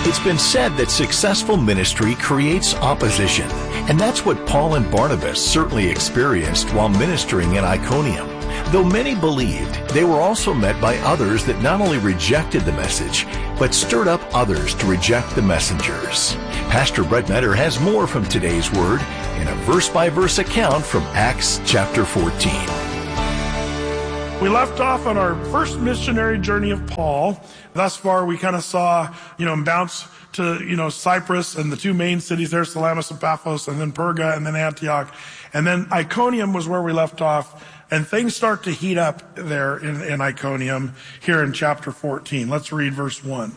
It's been said that successful ministry creates opposition, and that's what Paul and Barnabas certainly experienced while ministering in Iconium. Though many believed, they were also met by others that not only rejected the message, but stirred up others to reject the messengers. Pastor Brett Metter has more from today's Word in a verse-by-verse account from Acts chapter 14. We left off on our first missionary journey of Paul. Thus far, we kind of saw, him bounce to, Cyprus and the two main cities there, Salamis and Paphos, and then Perga, and then Antioch. And then Iconium was where we left off. And things start to heat up there in Iconium here in chapter 14. Let's read verse 1.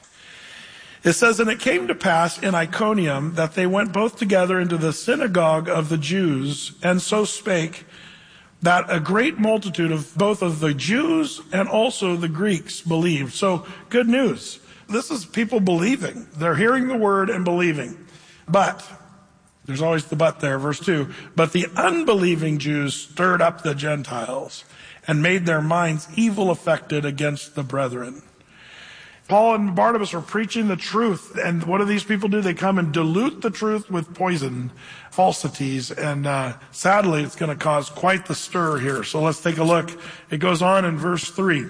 It says, "And it came to pass in Iconium that they went both together into the synagogue of the Jews, and so spake, that a great multitude of both of the Jews and also the Greeks believed." So, good news. This is people believing. They're hearing the word and believing. But, there's always the but there, verse 2. "But the unbelieving Jews stirred up the Gentiles and made their minds evil affected against the brethren." Paul and Barnabas are preaching the truth, and what do these people do? They come and dilute the truth with poison, falsities, and sadly it's going to cause quite the stir here. So let's take a look. It goes on in verse 3.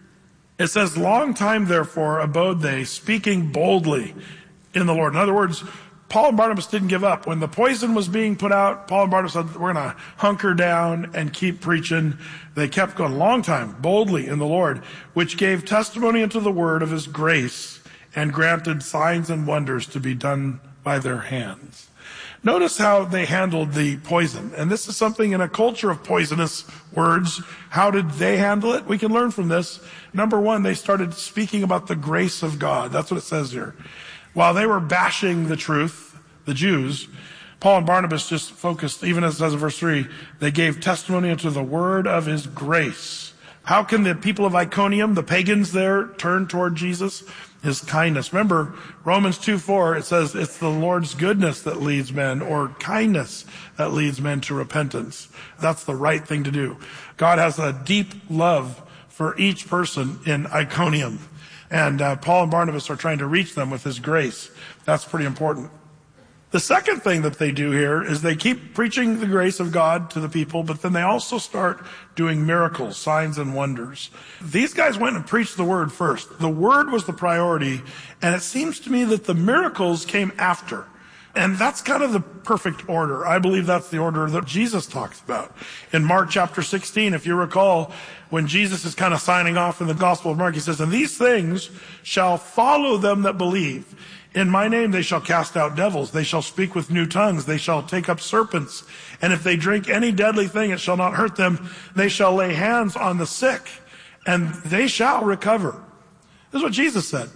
It says, "Long time therefore abode they, speaking boldly in the Lord." In other words, Paul and Barnabas didn't give up. When the poison was being put out, Paul and Barnabas said, we're going to hunker down and keep preaching. They kept going a long time, boldly in the Lord, which gave testimony unto the word of his grace and granted signs and wonders to be done by their hands. Notice how they handled the poison. And this is something in a culture of poisonous words. How did they handle it? We can learn from this. Number one, they started speaking about the grace of God. That's what it says here. While they were bashing the truth, the Jews, Paul and Barnabas just focused, even as it says in verse 3, they gave testimony unto the word of his grace. How can the people of Iconium, the pagans there, turn toward Jesus? His kindness. Remember, Romans 2:4, it says it's the Lord's goodness that leads men, or kindness that leads men to repentance. That's the right thing to do. God has a deep love for each person in Iconium. And Paul and Barnabas are trying to reach them with his grace. That's pretty important. The second thing that they do here is they keep preaching the grace of God to the people, but then they also start doing miracles, signs, and wonders. These guys went and preached the word first. The word was the priority, and it seems to me that the miracles came after. And that's kind of the perfect order. I believe that's the order that Jesus talks about. In Mark chapter 16, if you recall, when Jesus is kind of signing off in the Gospel of Mark, he says, "And these things shall follow them that believe. In my name they shall cast out devils. They shall speak with new tongues. They shall take up serpents. And if they drink any deadly thing, it shall not hurt them. They shall lay hands on the sick, and they shall recover." This is what Jesus said.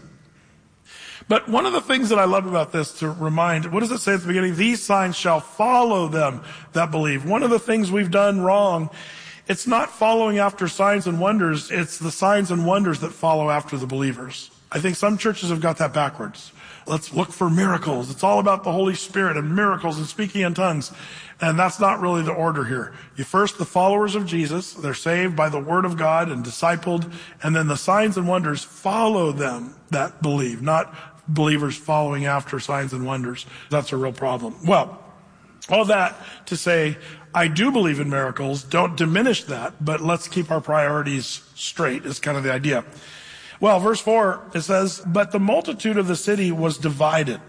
But one of the things that I love about this, to remind, what does it say at the beginning? These signs shall follow them that believe. One of the things we've done wrong, it's not following after signs and wonders. It's the signs and wonders that follow after the believers. I think some churches have got that backwards. Let's look for miracles. It's all about the Holy Spirit and miracles and speaking in tongues. And that's not really the order here. You first, the followers of Jesus, they're saved by the word of God and discipled. And then the signs and wonders follow them that believe, not believers following after signs and wonders. That's a real problem. Well, all that to say, I do believe in miracles. Don't diminish that, but let's keep our priorities straight is kind of the idea. Well, verse 4, it says, "But the multitude of the city was divided,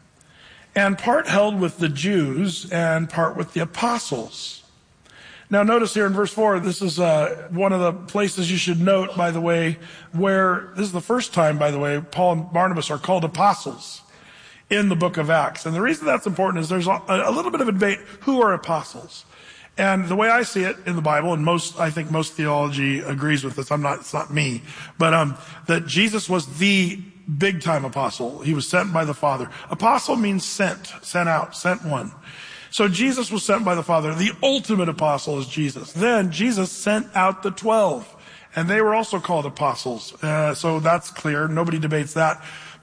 and part held with the Jews and part with the apostles." Now notice here in verse 4, this is one of the places you should note, by the way, where this is the first time, by the way, Paul and Barnabas are called apostles in the book of Acts. And the reason that's important is there's a little bit of a debate, who are apostles? And the way I see it in the Bible, and I think most theology agrees with this, it's not me, but that Jesus was the big time apostle. He was sent by the Father. Apostle means sent out, sent one. So Jesus was sent by the Father. The ultimate apostle is Jesus. Then Jesus sent out the 12, and they were also called apostles. So that's clear. Nobody debates that.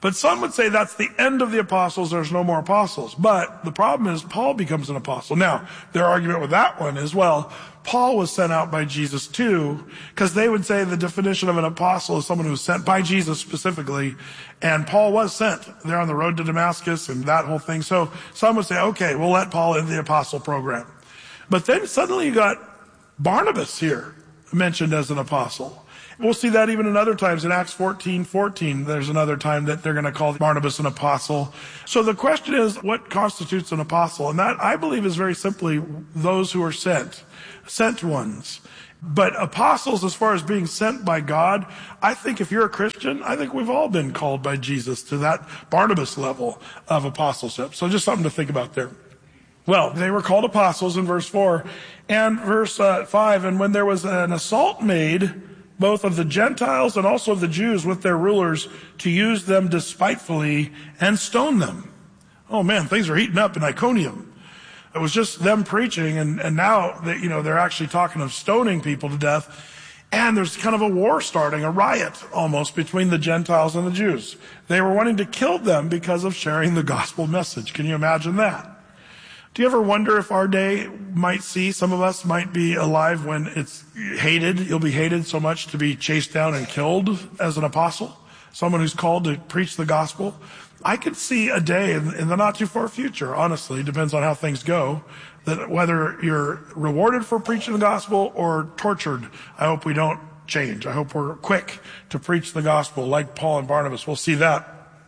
But some would say that's the end of the apostles. There's no more apostles. But the problem is Paul becomes an apostle. Now, their argument with that one is, well, Paul was sent out by Jesus too, because they would say the definition of an apostle is someone who was sent by Jesus specifically. And Paul was sent there on the road to Damascus and that whole thing. So some would say, okay, we'll let Paul in the apostle program. But then suddenly you got Barnabas here mentioned as an apostle. We'll see that even in other times. In Acts 14:14, there's another time that they're going to call Barnabas an apostle. So the question is, what constitutes an apostle? And that, I believe, is very simply those who are sent ones. But apostles, as far as being sent by God, I think if you're a Christian, I think we've all been called by Jesus to that Barnabas level of apostleship. So just something to think about there. Well, they were called apostles in verse 4 and verse 5. And when there was an assault made, both of the Gentiles and also of the Jews with their rulers, to use them despitefully and stone them. Oh man, things are heating up in Iconium. It was just them preaching, and now they're actually talking of stoning people to death. And there's kind of a war starting, a riot almost between the Gentiles and the Jews. They were wanting to kill them because of sharing the gospel message. Can you imagine that? Do you ever wonder if our day might see, some of us might be alive when it's hated, you'll be hated so much to be chased down and killed as an apostle, someone who's called to preach the gospel? I could see a day in the not too far future, honestly, depends on how things go, that whether you're rewarded for preaching the gospel or tortured, I hope we don't change. I hope we're quick to preach the gospel like Paul and Barnabas. We'll see that.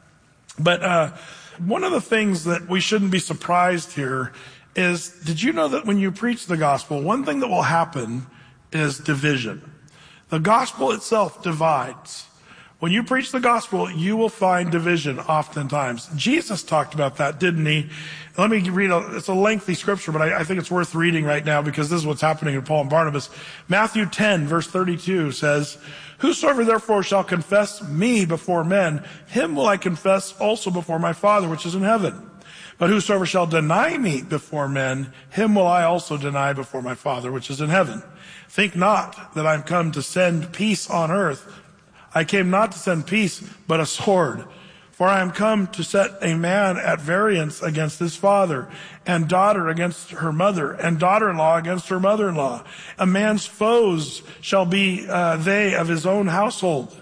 But one of the things that we shouldn't be surprised here is, did you know that when you preach the gospel, one thing that will happen is division. The gospel itself divides. When you preach the gospel, you will find division oftentimes. Jesus talked about that, didn't he? Let me read, it's a lengthy scripture, but I think it's worth reading right now because this is what's happening to Paul and Barnabas. Matthew 10, verse 32 says, "Whosoever therefore shall confess me before men, him will I confess also before my Father which is in heaven. But whosoever shall deny me before men, him will I also deny before my Father which is in heaven. Think not that I am come to send peace on earth. I came not to send peace, but a sword. For I am come to set a man at variance against his father, and daughter against her mother, and daughter-in-law against her mother-in-law. A man's foes shall be they of his own household.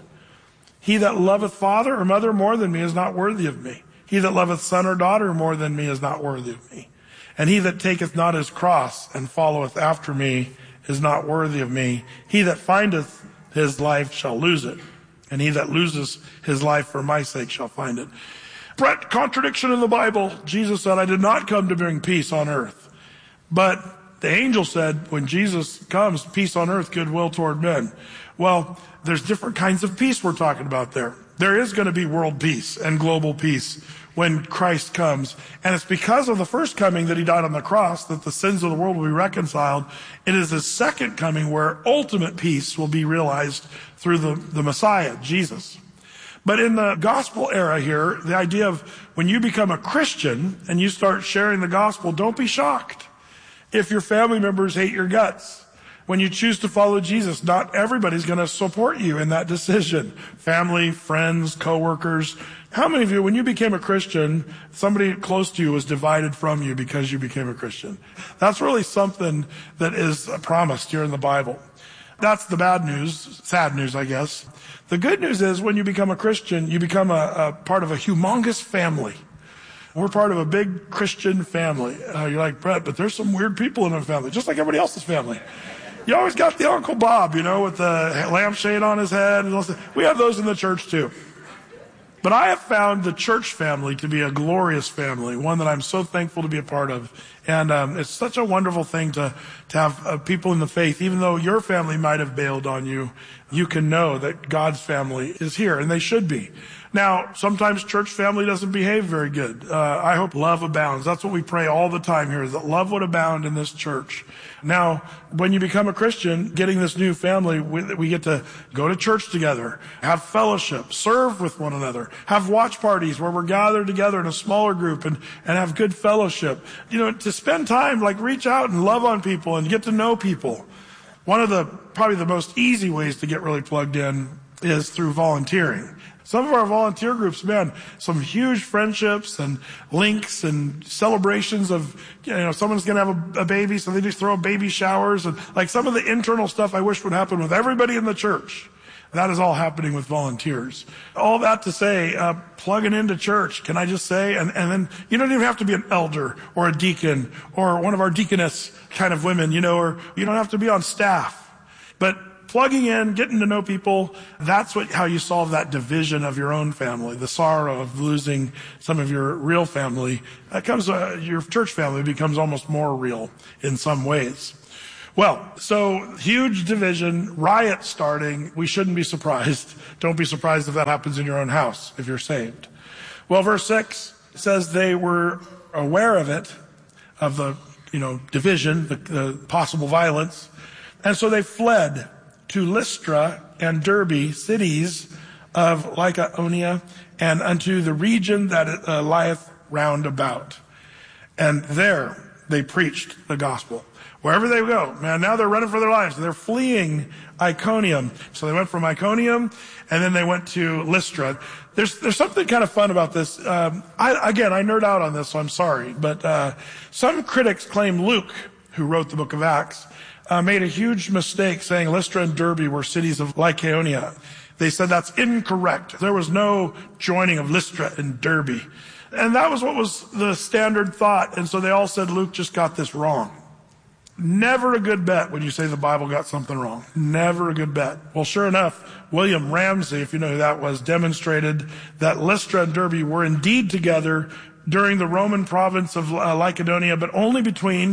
He that loveth father or mother more than me is not worthy of me. He that loveth son or daughter more than me is not worthy of me. And he that taketh not his cross and followeth after me is not worthy of me. He that findeth his life shall lose it. And he that loses his life for my sake shall find it." Brett, contradiction in the Bible. Jesus said, "I did not come to bring peace on earth." But the angel said, when Jesus comes, peace on earth, goodwill toward men. Well, there's different kinds of peace we're talking about there. There is going to be world peace and global peace when Christ comes. And it's because of the first coming that he died on the cross that the sins of the world will be reconciled. It is his second coming where ultimate peace will be realized through the Messiah, Jesus. But in the gospel era here, the idea of when you become a Christian and you start sharing the gospel, don't be shocked if your family members hate your guts. When you choose to follow Jesus, not everybody's going to support you in that decision. Family, friends, coworkers. How many of you, when you became a Christian, somebody close to you was divided from you because you became a Christian? That's really something that is promised here in the Bible. That's the bad news, sad news, I guess. The good news is when you become a Christian, you become a part of a humongous family. We're part of a big Christian family. You're like, Brett, but there's some weird people in our family, just like everybody else's family. You always got the Uncle Bob, with the lampshade on his head. We have those in the church too. But I have found the church family to be a glorious family, one that I'm so thankful to be a part of. And it's such a wonderful thing to have people in the faith. Even though your family might have bailed on you, you can know that God's family is here, and they should be. Now, sometimes church family doesn't behave very good. I hope love abounds. That's what we pray all the time here, is that love would abound in this church. Now, when you become a Christian, getting this new family, we get to go to church together, have fellowship, serve with one another, have watch parties where we're gathered together in a smaller group and have good fellowship. To spend time, reach out and love on people and get to know people. One of probably the most easy ways to get really plugged in is through volunteering. Some of our volunteer groups, man, some huge friendships and links and celebrations of, someone's going to have a baby, so they just throw baby showers and like some of the internal stuff I wish would happen with everybody in the church. That is all happening with volunteers. All that to say, plugging into church, can I just say, and then you don't even have to be an elder or a deacon or one of our deaconess kind of women, or you don't have to be on staff. But plugging in, getting to know people, that's how you solve that division of your own family, the sorrow of losing some of your real family. Your church family becomes almost more real in some ways. Well, so huge division, riot starting. We shouldn't be surprised. Don't be surprised if that happens in your own house, if you're saved. Well, verse 6 says they were aware of it, of the, division, the possible violence. And so they fled to Lystra and Derbe, cities of Lycaonia, and unto the region that lieth round about. And there they preached the gospel. Wherever they go, man, now they're running for their lives. They're fleeing Iconium. So they went from Iconium, and then they went to Lystra. There's something kind of fun about this. I nerd out on this, so I'm sorry. But some critics claim Luke, who wrote the book of Acts, made a huge mistake saying Lystra and Derbe were cities of Lycaonia. They said that's incorrect. There was no joining of Lystra and Derbe. And that was what was the standard thought. And so they all said Luke just got this wrong. Never a good bet when you say the Bible got something wrong. Never a good bet. Well, sure enough, William Ramsey, if you know who that was, demonstrated that Lystra and Derbe were indeed together during the Roman province of Lycaonia, but only between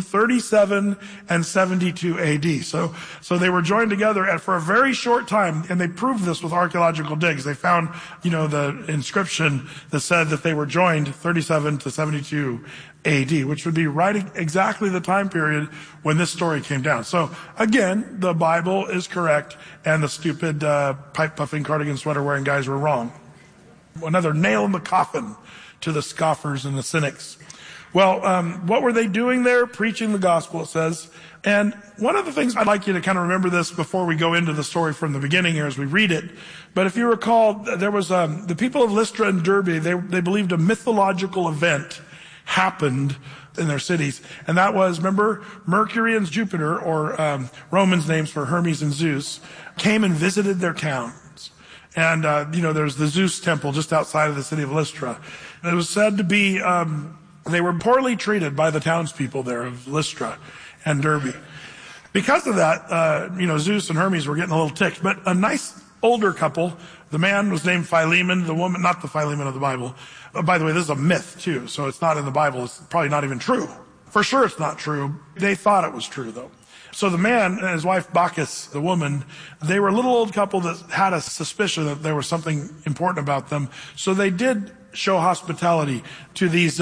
37 and 72 AD. So they were joined together for a very short time, and they proved this with archaeological digs. They found, the inscription that said that they were joined 37 to 72 AD, which would be right exactly the time period when this story came down. So again, the Bible is correct, and the stupid pipe-puffing, cardigan sweater-wearing guys were wrong. Another nail in the coffin to the scoffers and the cynics. Well, what were they doing there? Preaching the gospel, it says. And one of the things I'd like you to kind of remember this before we go into the story from the beginning here as we read it. But if you recall, there was the people of Lystra and Derbe, they believed a mythological event happened in their cities. And that was, remember, Mercury and Jupiter, or Romans names for Hermes and Zeus, came and visited their towns. And, there's the Zeus temple just outside of the city of Lystra. And it was said to be, they were poorly treated by the townspeople there of Lystra and Derbe. Because of that, Zeus and Hermes were getting a little ticked. But a nice older couple, the man was named Philemon, the woman, not the Philemon of the Bible. By the way, this is a myth too, so it's not in the Bible. It's probably not even true. For sure it's not true. They thought it was true though. So the man and his wife Bacchus, the woman, they were a little old couple that had a suspicion that there was something important about them. So they did show hospitality to these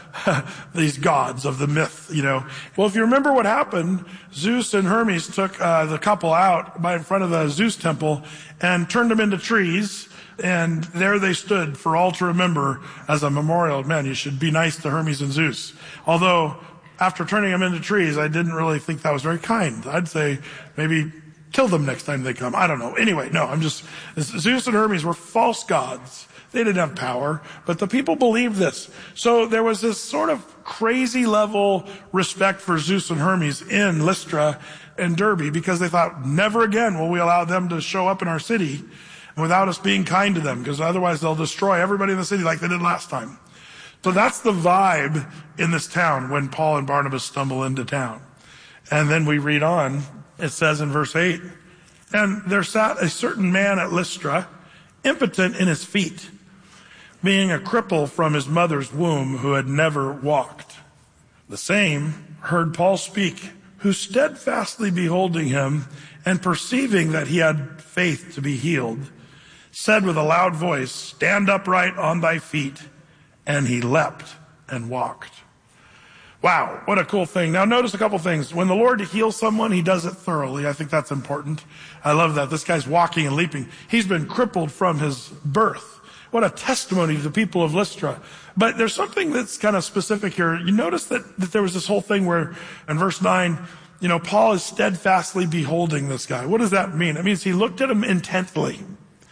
gods of the myth, Well, if you remember what happened, Zeus and Hermes took the couple out in front of the Zeus temple and turned them into trees. And there they stood for all to remember as a memorial. Man, you should be nice to Hermes and Zeus. Although, after turning them into trees, I didn't really think that was very kind. I'd say maybe kill them next time they come. I don't know. Anyway, no, Zeus and Hermes were false gods. They didn't have power, but the people believed this. So there was this sort of crazy level respect for Zeus and Hermes in Lystra and Derbe because they thought, never again will we allow them to show up in our city without us being kind to them, because otherwise they'll destroy everybody in the city like they did last time. So that's the vibe in this town when Paul and Barnabas stumble into town. And then we read on. It says in verse 8, and there sat a certain man at Lystra, impotent in his feet, being a cripple from his mother's womb, who had never walked. The same heard Paul speak, who steadfastly beholding him and perceiving that he had faith to be healed, said with a loud voice, stand upright on thy feet. And he leapt and walked. Wow, what a cool thing. Now notice a couple things. When the Lord heals someone, he does it thoroughly. I think that's important. I love that. This guy's walking and leaping. He's been crippled from his birth. What a testimony to the people of Lystra. But there's something that's kind of specific here. You notice that there was this whole thing where in verse 9, Paul is steadfastly beholding this guy. What does that mean? It means he looked at him intently.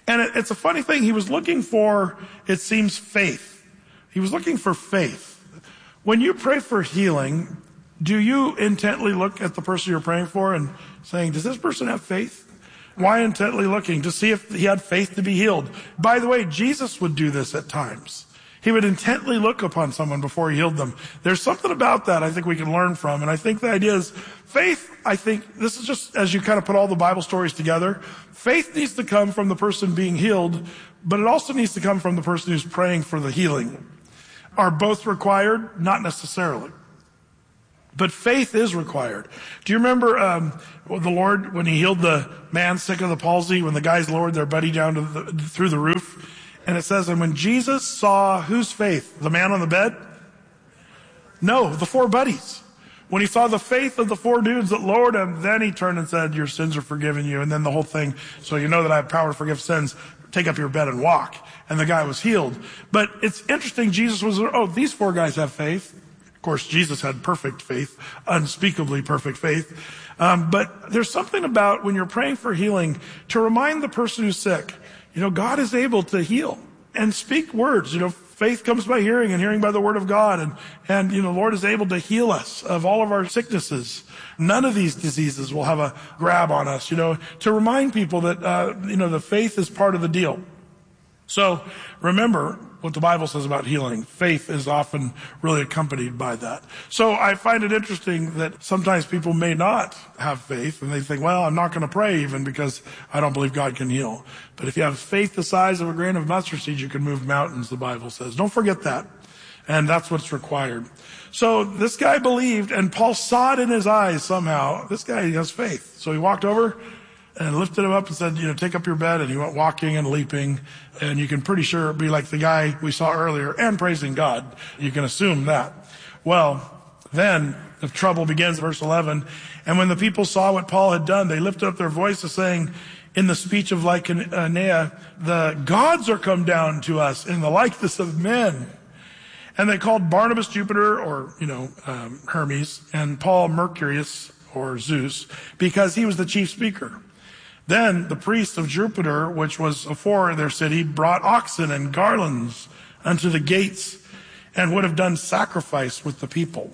And it's a funny thing. He was looking for, it seems, faith. He was looking for faith. When you pray for healing, do you intently look at the person you're praying for and saying, does this person have faith? Why intently looking? To see if he had faith to be healed. By the way, Jesus would do this at times. He would intently look upon someone before he healed them. There's something about that I think we can learn from. And I think the idea is faith, I think this is just as you kind of put all the Bible stories together, faith needs to come from the person being healed, but it also needs to come from the person who's praying for the healing. Are both required? Not necessarily. But faith is required. Do you remember the Lord, when he healed the man sick of the palsy, when the guys lowered their buddy down to through the roof? And it says, and when Jesus saw whose faith? The man on the bed? No, the four buddies. When he saw the faith of the four dudes that lowered him, then he turned and said, your sins are forgiven you. And then the whole thing, so you know that I have power to forgive sins, take up your bed and walk. And the guy was healed. But it's interesting, Jesus was, these four guys have faith. Of course, Jesus had perfect faith, unspeakably perfect faith. But there's something about when you're praying for healing to remind the person who's sick, God is able to heal and speak words. Faith comes by hearing and hearing by the word of God. And the Lord is able to heal us of all of our sicknesses. None of these diseases will have a grab on us, to remind people that, the faith is part of the deal. So remember what the Bible says about healing. Faith is often really accompanied by that. So I find it interesting that sometimes people may not have faith and they think, well, I'm not going to pray even because I don't believe God can heal. But if you have faith the size of a grain of mustard seed, you can move mountains, the Bible says. Don't forget that. And that's what's required. So this guy believed, and Paul saw it in his eyes somehow. This guy has faith. So he walked over and lifted him up and said, take up your bed. And he went walking and leaping. And you can pretty sure be like the guy we saw earlier and praising God. You can assume that. Well, then the trouble begins, verse 11. And when the people saw what Paul had done, they lifted up their voices saying in the speech of Lycaonia, the gods are come down to us in the likeness of men. And they called Barnabas Jupiter, or, Hermes, and Paul Mercurius, or Zeus, because he was the chief speaker. Then the priest of Jupiter, which was afore their city, brought oxen and garlands unto the gates and would have done sacrifice with the people.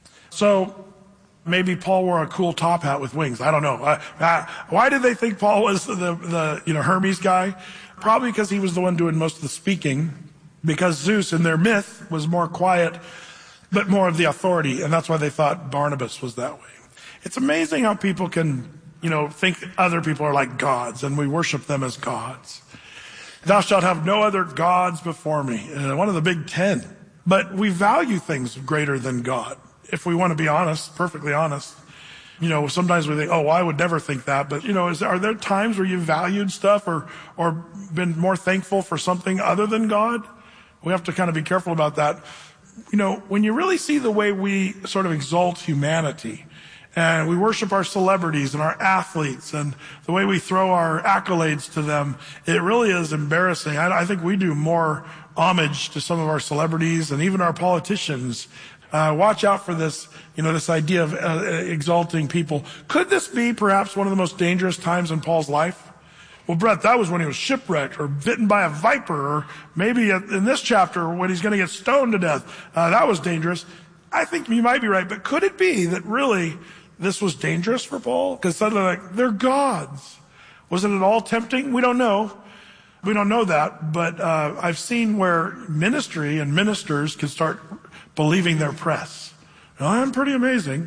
So maybe Paul wore a cool top hat with wings. I don't know. Why did they think Paul was the Hermes guy? Probably because he was the one doing most of the speaking, because Zeus in their myth was more quiet, but more of the authority. And that's why they thought Barnabas was that way. It's amazing how people can think other people are like gods, and we worship them as gods. Thou shalt have no other gods before me. One of the big 10. But we value things greater than God. If we want to be honest, perfectly honest. Sometimes we think, I would never think that. But, are there times where you valued stuff or been more thankful for something other than God? We have to kind of be careful about that. When you really see the way we sort of exalt humanity, and we worship our celebrities and our athletes and the way we throw our accolades to them, it really is embarrassing. I think we do more homage to some of our celebrities and even our politicians. Watch out for this, this idea of exalting people. Could this be perhaps one of the most dangerous times in Paul's life? Well, Brett, that was when he was shipwrecked or bitten by a viper, or maybe in this chapter when he's going to get stoned to death. That was dangerous. I think you might be right, but could it be that really this was dangerous for Paul? Because suddenly, they're gods. Wasn't it all tempting? We don't know. We don't know that. But I've seen where ministry and ministers can start believing their press. I'm pretty amazing.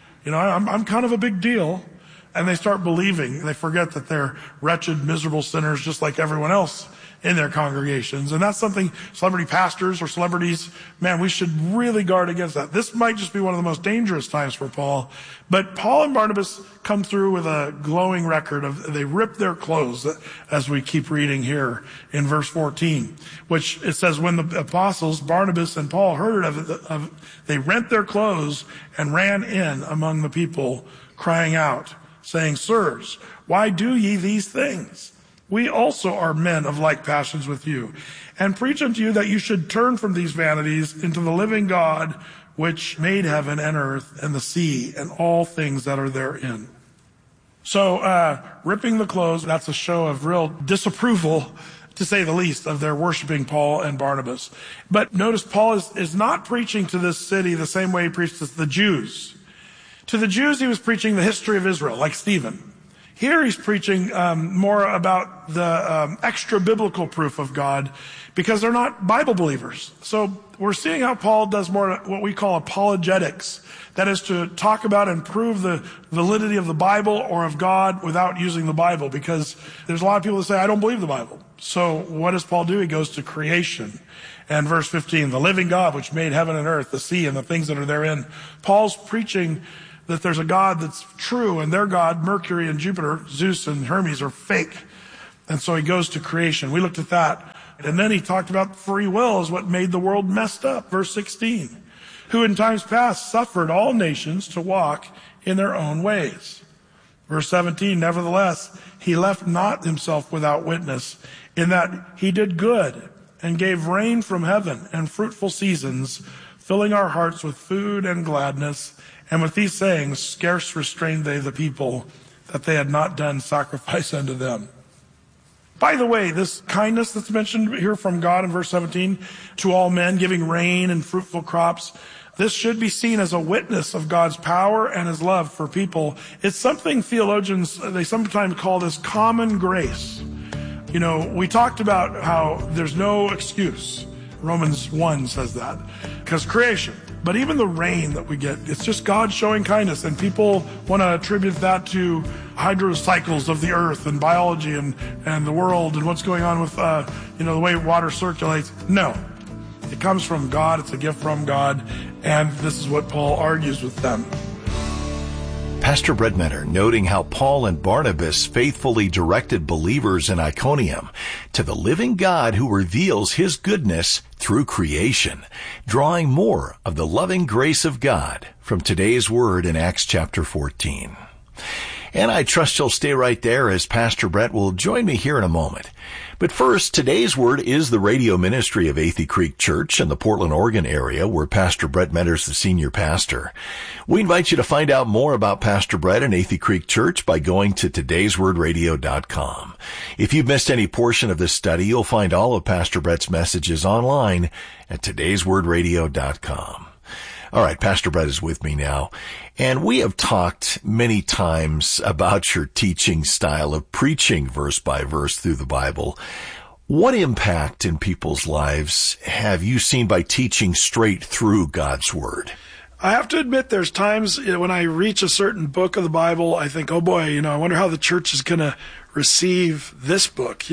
I'm kind of a big deal. And they start believing. They forget that they're wretched, miserable sinners just like everyone else in their congregations. And that's something celebrity pastors or celebrities, man, we should really guard against that. This might just be one of the most dangerous times for Paul. But Paul and Barnabas come through with a glowing record of, they rip their clothes, as we keep reading here in verse 14, which it says, when the apostles, Barnabas and Paul, heard of it, they rent their clothes and ran in among the people, crying out, saying, Sirs, why do ye these things? We also are men of like passions with you, and preach unto you that you should turn from these vanities into the living God, which made heaven and earth and the sea and all things that are therein. So ripping the clothes, that's a show of real disapproval, to say the least, of their worshiping Paul and Barnabas. But notice Paul is not preaching to this city the same way he preached to the Jews. To the Jews, he was preaching the history of Israel, like Stephen. Here he's preaching more about the extra-biblical proof of God, because they're not Bible believers. So we're seeing how Paul does more what we call apologetics. That is to talk about and prove the validity of the Bible or of God without using the Bible, because there's a lot of people that say, I don't believe the Bible. So what does Paul do? He goes to creation. And verse 15, the living God which made heaven and earth, the sea and the things that are therein. Paul's preaching that there's a God that's true, and their God, Mercury and Jupiter, Zeus and Hermes, are fake. And so he goes to creation. We looked at that. And then he talked about free will is what made the world messed up. Verse 16, who in times past suffered all nations to walk in their own ways. Verse 17, nevertheless, he left not himself without witness, in that he did good and gave rain from heaven and fruitful seasons, filling our hearts with food and gladness. And with these sayings, scarce restrained they the people, that they had not done sacrifice unto them. By the way, this kindness that's mentioned here from God in verse 17, to all men, giving rain and fruitful crops, this should be seen as a witness of God's power and his love for people. It's something theologians, they sometimes call this common grace. You know, we talked about how there's no excuse. Romans 1 says that. Because creation. But even the rain that we get, it's just God showing kindness. And people want to attribute that to hydrocycles of the earth and biology and the world and what's going on with, the way water circulates. No. It comes from God. It's a gift from God. And this is what Paul argues with them. Pastor Brett Mentor noting how Paul and Barnabas faithfully directed believers in Iconium to the living God who reveals his goodness through creation, drawing more of the loving grace of God from today's word in Acts chapter 14. And I trust you'll stay right there as Pastor Brett will join me here in a moment. But first, today's word is the radio ministry of Athey Creek Church in the Portland, Oregon area, where Pastor Brett Mentor is the senior pastor. We invite you to find out more about Pastor Brett and Athey Creek Church by going to todayswordradio.com. If you've missed any portion of this study, you'll find all of Pastor Brett's messages online at todayswordradio.com. All right, Pastor Brett is with me now, and we have talked many times about your teaching style of preaching verse by verse through the Bible. What impact in people's lives have you seen by teaching straight through God's Word? I have to admit there's times when I reach a certain book of the Bible, I think, oh boy, I wonder how the church is going to receive this book,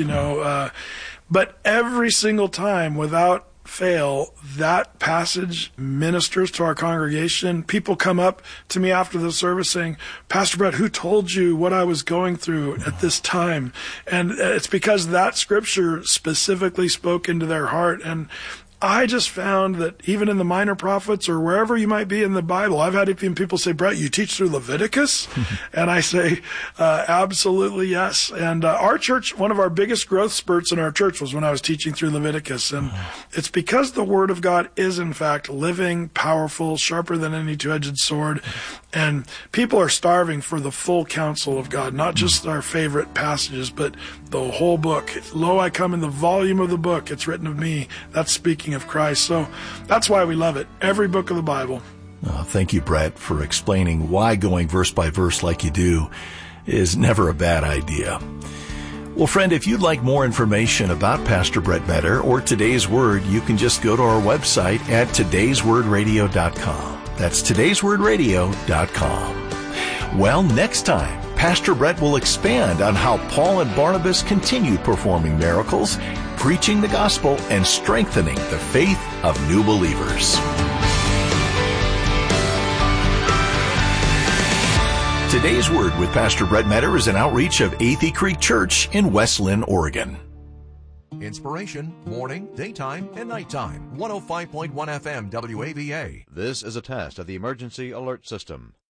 But every single time, without fail, that passage ministers to our congregation. People come up to me after the service saying, Pastor Brett, who told you what I was going through at this time? And it's because that scripture specifically spoke into their heart. And I just found that even in the minor prophets or wherever you might be in the Bible, I've had even people say, Brett, you teach through Leviticus? And I say, absolutely yes. And our church, one of our biggest growth spurts in our church was when I was teaching through Leviticus. And it's because the Word of God is, in fact, living, powerful, sharper than any two-edged sword. And people are starving for the full counsel of God, not just our favorite passages, but the whole book. Lo, I come in the volume of the book. It's written of me. That's speaking of Christ. So that's why we love it. Every book of the Bible. Oh, thank you, Brett, for explaining why going verse by verse like you do is never a bad idea. Well, friend, if you'd like more information about Pastor Brett Mentor or Today's Word, you can just go to our website at todayswordradio.com. That's todayswordradio.com. Well, next time, Pastor Brett will expand on how Paul and Barnabas continued performing miracles, preaching the gospel, and strengthening the faith of new believers. Today's Word with Pastor Brett Mentor is an outreach of Athey Creek Church in West Lynn, Oregon. Inspiration, morning, daytime, and nighttime. 105.1 FM WAVA. This is a test of the emergency alert system.